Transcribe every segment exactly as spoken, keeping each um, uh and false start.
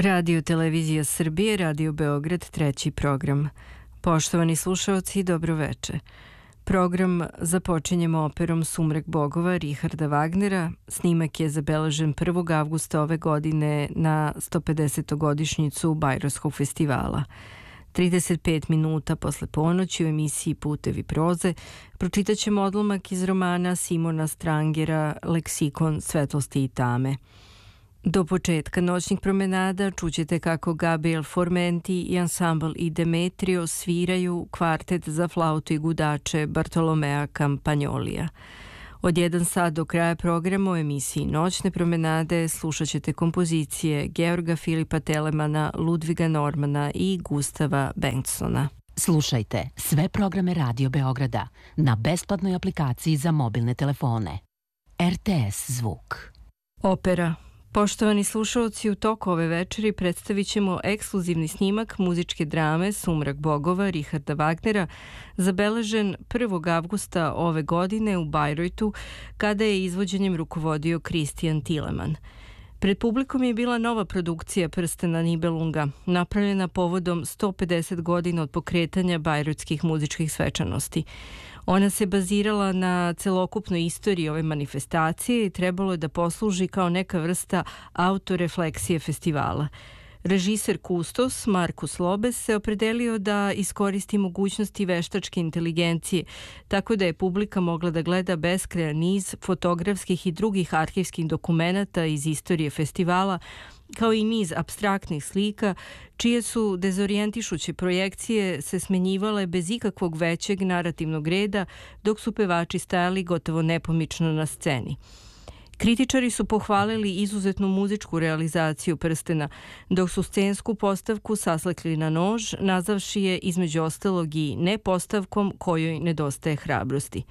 Radio Televizija Srbije, Radio Beograd, treći program. Poštovani slušaoci, dobroveče. Program započinjemo operom Sumrak bogova Richarda Wagnera. Snimak je zabeležen prvog avgusta ove godine na sto pedesetoj godišnjicu Bajrovskog festivala. trideset pet minuta posle ponoći u emisiji Putevi proze pročitat ćemo odlomak iz romana Simona Strangera Leksikon svetlosti i tame. Do početka noćnih promenada čućete kako Gabriel Formenti i ansambl i Demetrio sviraju kvartet za flautu i gudače Bartolomea Campagnolija. Od jedan sat do kraja programa u emisiji Noćne promenade slušat ćete kompozicije Georga Filipa Telemana, Ludviga Normana i Gustava Bengtsona. Slušajte sve programe Radio Beograda na besplatnoj aplikaciji za mobilne telefone. R T S zvuk. Opera. Poštovani slušalci, u toku ove večeri predstavit ćemo ekskluzivni snimak muzičke drame Sumrak bogova Richarda Wagnera, zabeležen prvog avgusta ove godine u Bajreutu, kada je izvođenjem rukovodio Christian Thielemann. Pred publikom je bila nova produkcija Prstena Nibelunga, napravljena povodom sto pedeset godina od pokretanja bajreutskih muzičkih svečanosti. Ona se bazirala na celokupnoj istoriji ove manifestacije i trebalo je da posluži kao neka vrsta autorefleksije festivala. Režiser Kustos, Markus Lobes, se opredelio da iskoristi mogućnosti veštačke inteligencije, tako da je publika mogla da gleda beskrajan niz fotografskih i drugih arhivskih dokumenata iz istorije festivala, kao i niz apstraktnih slika, čije su dezorijentišuće projekcije se smenjivale bez ikakvog većeg narativnog reda, dok su pevači stajali gotovo nepomično na sceni. Kritičari su pohvalili izuzetnu muzičku realizaciju Prstena, dok su scensku postavku saslekli na nož, nazavši je između ostalog i ne postavkom kojoj nedostaje hrabrosti.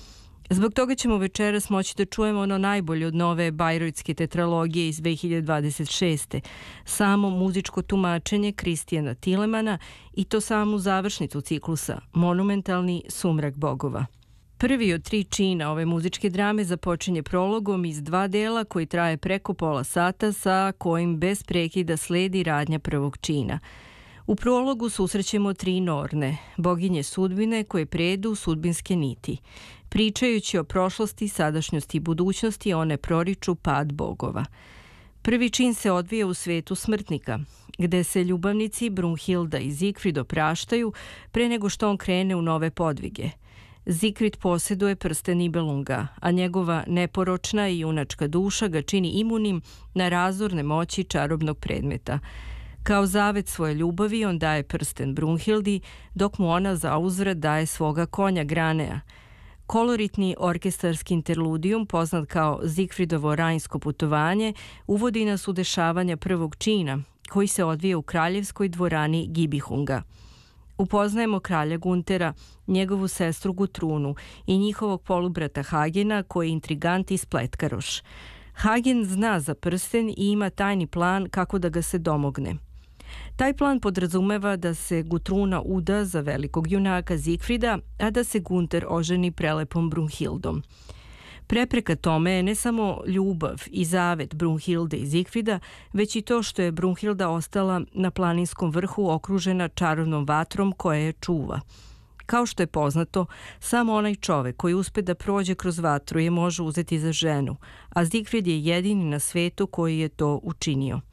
Zbog toga ćemo večeras moći da čujemo ono najbolje od nove bajreutske tetralogije iz dve hiljade dvadeset šeste. Samo muzičko tumačenje Christiana Thielemana i to samu završnicu ciklusa, monumentalni Sumrak bogova. Prvi od tri čina ove muzičke drame započinje prologom iz dva dela koji traje preko pola sata, sa kojim bez prekida sledi radnja prvog čina. U prologu susrećemo tri Norne, boginje sudbine koje predu sudbinske niti. Pričajući o prošlosti, sadašnjosti i budućnosti, one proriču pad bogova. Prvi čin se odvija u svetu smrtnika, gde se ljubavnici Brunhilda i Siegfried opraštaju pre nego što on krene u nove podvige. Siegfried posjeduje prsten Nibelunga, a njegova neporočna i junačka duša ga čini imunim na razorne moći čarobnog predmeta. Kao zavet svoje ljubavi on daje prsten Brunhildi, dok mu ona za uzvrat daje svoga konja Granea. Koloritni orkestarski interludijum, poznat kao Siegfriedovo rajnsko putovanje, uvodi nas u dešavanja prvog čina, koji se odvija u kraljevskoj dvorani Gibihunga. Upoznajemo kralja Guntera, njegovu sestru Gutrunu i njihovog polubrata Hagena, koji je intrigant i spletkaroš. Hagen zna za prsten i ima tajni plan kako da ga se domogne. Taj plan podrazumeva da se Gutruna uda za velikog junaka Siegfrieda, a da se Gunter oženi prelepom Brunhildom. Prepreka tome je ne samo ljubav i zavet Brunhilde i Siegfrieda, već i to što je Brunhilda ostala na planinskom vrhu okružena čarovnom vatrom koja je čuva. Kao što je poznato, samo onaj čovek koji uspe da prođe kroz vatru je može uzeti za ženu, a Siegfried je jedini na svetu koji je to učinio.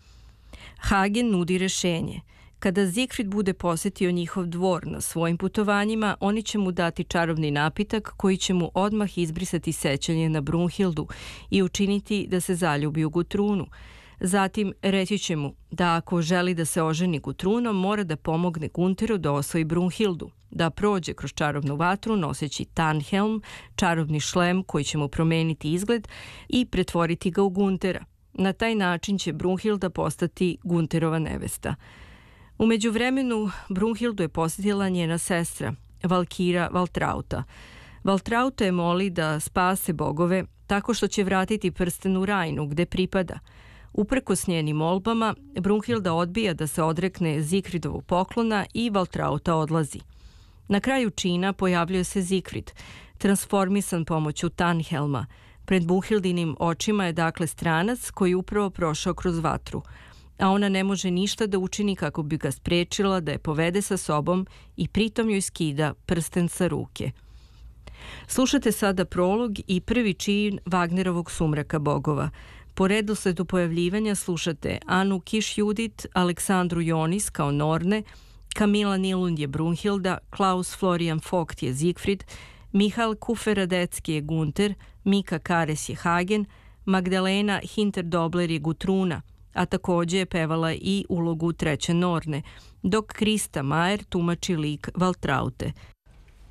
Hagen nudi rešenje. Kada Siegfried bude posjetio njihov dvor na svojim putovanjima, oni će mu dati čarobni napitak koji će mu odmah izbrisati sećanje na Brunhildu i učiniti da se zaljubi u Gutrunu. Zatim reći će mu da ako želi da se oženi Gutrunom, mora da pomogne Gunteru da osvoji Brunhildu, da prođe kroz čarobnu vatru noseći Tannhelm, čarobni šlem koji će mu promeniti izgled i pretvoriti ga u Guntera. Na taj način će Brunhilda postati Gunterova nevesta. U međuvremenu Brunhildu je posjetila njena sestra, Valkira Valtrauta. Valtrauta je moli da spase bogove tako što će vratiti prsten u Rajnu gde pripada. Uprkos njenim molbama, Brunhilda odbija da se odrekne Siegfriedovog poklona i Valtrauta odlazi. Na kraju čina pojavljuje se Siegfried, transformisan pomoću Tannhelma. Pred Brunhildinim očima je dakle stranac koji upravo prošao kroz vatru. a ona ne može ništa da učini kako bi ga sprečila da je povede sa sobom i pritom joj skida prsten sa ruke. Slušate sada prolog i prvi čin Wagnerovog Sumraka bogova. Po redosledu pojavljivanja slušate Anu Kiš-Judit, Aleksandru Jonis kao Norne, Kamila Nilund je Brunhilda, Klaus Florian Vogt je Siegfried, Mihael Kuferadecki je Gunter, Mika Kares je Hagen, Magdalena Hinterdobler je Gutruna, a također je pevala i ulogu treće Norne, dok Krista Majer tumači lik Valtraute.